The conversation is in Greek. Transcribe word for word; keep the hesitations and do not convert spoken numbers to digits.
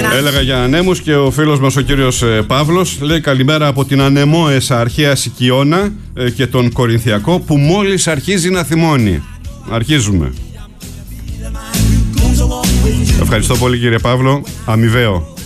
Έλεγα για ανέμους και ο φίλος μας ο κύριος Παύλος λέει καλημέρα από την ανεμόεσα αρχαία Σικιώνα και τον Κορινθιακό που μόλις αρχίζει να θυμώνει. Αρχίζουμε. Ευχαριστώ πολύ κύριε Παύλο, αμοιβαίο.